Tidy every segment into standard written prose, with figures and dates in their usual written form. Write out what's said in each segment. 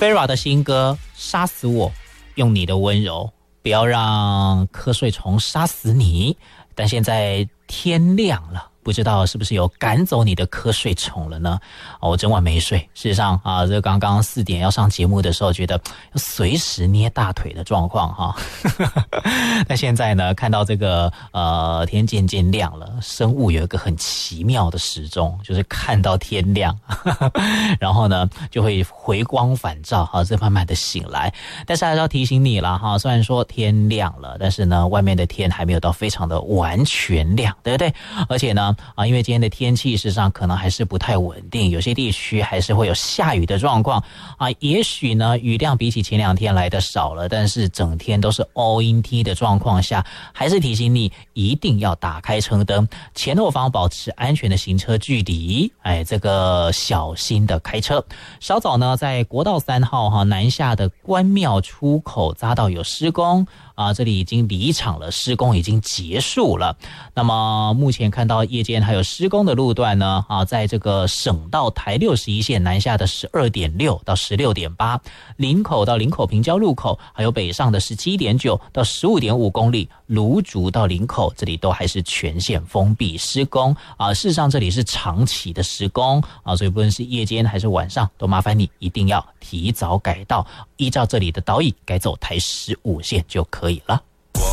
Vera 的新歌《杀死我》，用你的温柔，不要让瞌睡虫杀死你。但现在天亮了，不知道是不是有赶走你的瞌睡虫了呢？我整晚没睡。事实上啊，这刚刚4点要上节目的时候，觉得要随时捏大腿的状况哈。但现在呢，看到这个天渐渐亮了，生物有一个很奇妙的时钟，就是看到天亮，然后呢就会回光返照，好，再慢慢的醒来。但是还是要提醒你啦哈，虽然说天亮了，但是呢外面的天还没有到非常的完全亮，对不对？而且呢因为今天的天气事实上可能还是不太稳定，有些地区还是会有下雨的状况也许呢雨量比起前2天来的少了，但是整天都是 all in T 的状况下，还是提醒你一定要打开车灯，前后方保持安全的行车距离，这个小心的开车。稍早呢在国道3号南下的关庙出口匝道有施工这里已经离场了，施工已经结束了。那么目前看到夜间还有施工的路段呢在这个省道台61线南下的 12.6 到 16.8， 林口到林口平交路口，还有北上的 17.9 到 15.5 公里，芦竹到林口这里都还是全线封闭施工事实上这里是长期的施工所以不论是夜间还是晚上，都麻烦你一定要提早改道，依照这里的导引改走台15线就可以了。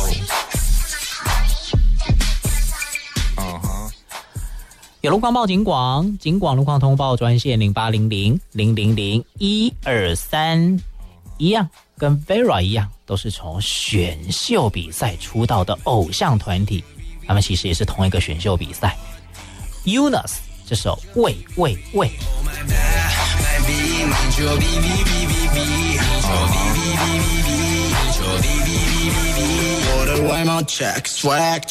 有路况报警广，警广路况通报专线0800-000-123，一样跟 Vera 一样，都是从选秀比赛出道的偶像团体，他们其实也是同一个选秀比赛。Yunus 这首喂喂喂。 外貌 check swag